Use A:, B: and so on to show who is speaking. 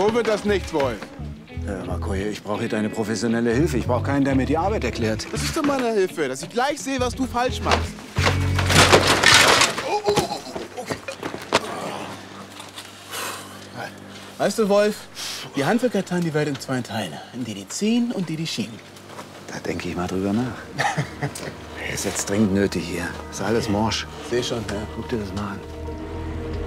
A: So wird das nichts, Wolf.
B: Makoje, ich brauche hier deine professionelle Hilfe. Ich brauche keinen, der mir die Arbeit erklärt.
A: Das ist doch meine Hilfe, dass ich gleich sehe, was du falsch machst. Okay. Weißt du, Wolf, die Handwerker teilen die Welt in zwei Teile. In die ziehen und die schieben.
B: Da denke ich mal drüber nach. Ist jetzt dringend nötig hier. Ist alles morsch.
A: Seh schon, ja.
B: Guck dir das mal an.